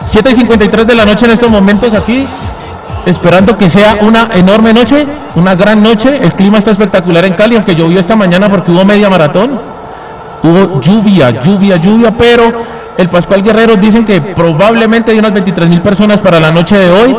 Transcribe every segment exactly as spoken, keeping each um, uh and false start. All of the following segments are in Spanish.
siete y cincuenta y tres de la noche en estos momentos aquí, esperando que sea una enorme noche, una gran noche. El clima está espectacular en Cali, aunque llovió esta mañana porque hubo media maratón. Hubo lluvia, lluvia, lluvia, pero el Pascual Guerrero dicen que probablemente hay unas veintitrés mil personas para la noche de hoy.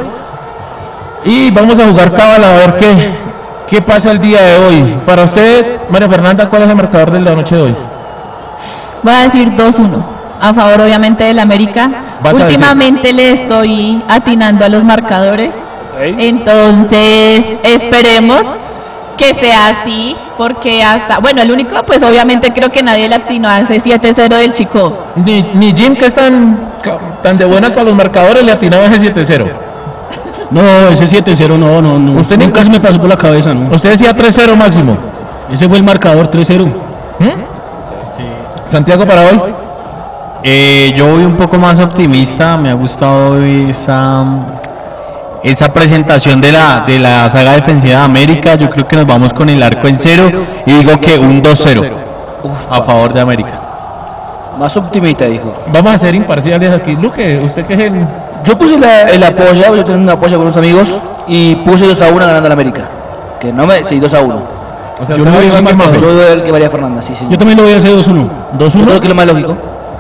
Y vamos a jugar cábala a ver qué, qué pasa el día de hoy. Para usted, María Fernanda, ¿cuál es el marcador de la noche de hoy? Voy a decir dos uno, a favor obviamente del América. Últimamente le estoy atinando a los marcadores, okay. Entonces esperemos que sea así, porque hasta, bueno, el único, pues obviamente creo que nadie le atinó a ese siete cero del Chico. Ni, ni Jim, que es tan, tan de buena con los marcadores, le atinó a ese siete cero. No, ese siete cero no, no, no. Usted nunca se me pasó por la cabeza, ¿no? Usted decía tres cero máximo. Ese fue el marcador, tres cero. ¿Mm? Sí. Santiago, para hoy. Eh, yo voy un poco más optimista, me ha gustado esa, esa presentación de la, de la saga defensiva de América. Yo creo que nos vamos con el arco en cero y digo que un dos cero a favor de América. Más optimista, dijo. Vamos a ser imparciales aquí. Luque, usted que es el... Yo puse la, el apoyo, yo tengo un apoyo con unos amigos y puse dos a uno ganando a la América. Que no me... Sí, dos a uno. O sea, yo, no voy a yo doy el que María Fernanda, sí, señor. Yo también lo voy a hacer dos uno. dos uno. Yo creo que es lo más lógico.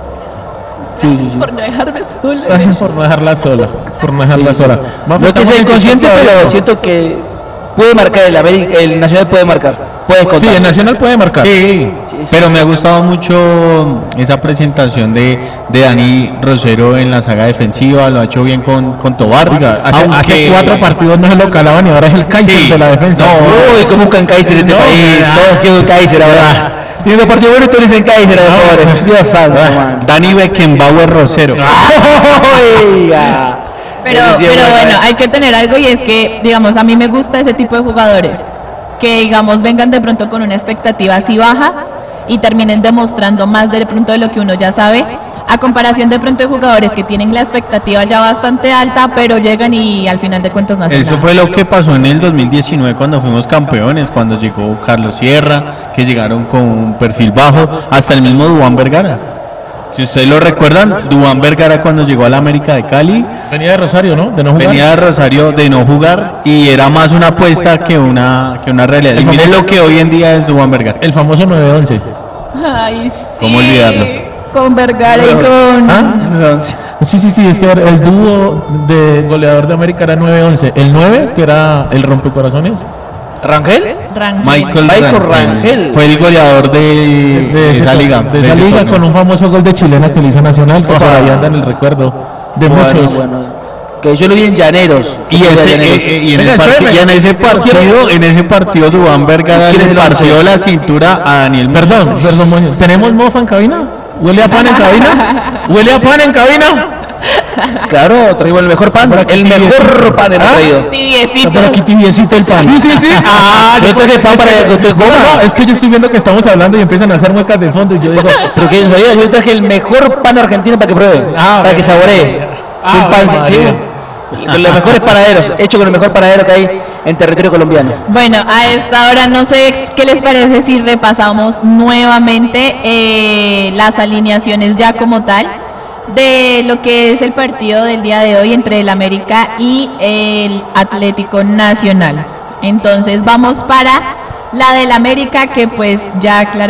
Sí, sí, sí. Por no dejarme sola. Gracias por no dejarla sola. Por no dejarla sí, sola. No es que sea inconsciente, pero siento que puede marcar el América, el Nacional puede marcar. Puede contar. Sí, el Nacional puede marcar. Sí, sí, sí, pero me ha gustado mucho esa presentación de, de Dani Rosero en la saga defensiva. Lo ha hecho bien con, con Tobar. Oiga, hace, aunque... hace cuatro partidos no se lo calaban y ahora es el Kaiser sí, de la defensa. No, uy, ¿cómo buscan Kaiser en este no, país? Todos quieren Kaiser ahora. Tiene dos partidos buenos y todos dicen Kaiser. No, Dios salve. Dani Beckenbauer Rosero. Oiga. Pero, pero bueno, hay que tener algo y es que, digamos, a mí me gusta ese tipo de jugadores que, digamos, vengan de pronto con una expectativa así baja y terminen demostrando más de pronto de lo que uno ya sabe, a comparación de pronto de jugadores que tienen la expectativa ya bastante alta, pero llegan y al final de cuentas no hacen Eso nada. fue lo que pasó en el dos mil diecinueve cuando fuimos campeones, cuando llegó Carlos Sierra, que llegaron con un perfil bajo, hasta el mismo Duván Vergara. Si ustedes lo recuerdan, Duván Vergara cuando llegó a la América de Cali venía de Rosario, ¿no? De no jugar. Venía de Rosario de no jugar y era más una apuesta que una que una realidad. Y miren lo que hoy en día es Duván Vergara. El famoso nueve once. Ay, sí. ¿Cómo olvidarlo? Con Vergara y con... ¿Ah? Sí, sí, sí, es que el dúo de goleador de América era nueve once. El nueve, que era el rompecorazones. ¿Rangel? Rangel. Michael, Michael Rangel. Rangel. Fue el goleador de, de, de esa esa liga. De esa liga con un famoso gol de chilena que le hizo Nacional, que todavía anda en el recuerdo de bueno, muchos. Bueno. Que yo lo vi en Llaneros. Y, ese, Llaneros. Eh, y, en, Venga, el partido, y en ese partido, en ese partido Duván Vergara le partió la cintura a Daniel. Perdón, perdón, ¿tenemos mofa en cabina? ¿Huele a pan en cabina? ¿Huele a pan en cabina? Claro, traigo el mejor pan, el mejor pan hemos traído. Tibiecito. Por aquí tibiecito el pan. Sí, sí, sí. Ah, yo traje pan para que usted coma. No, es que yo estoy viendo que estamos hablando y empiezan a hacer muecas de fondo y yo digo, pero quién sabía, yo traje el mejor pan argentino para que pruebe, ah, para que saboree. Es un pan con los mejores panaderos, hecho con el mejor panadero que hay en territorio colombiano. Bueno, a esta hora no sé qué les parece si repasamos nuevamente eh, las alineaciones ya como tal de lo que es el partido del día de hoy entre el América y el Atlético Nacional. Entonces vamos para la del América, que pues ya claramente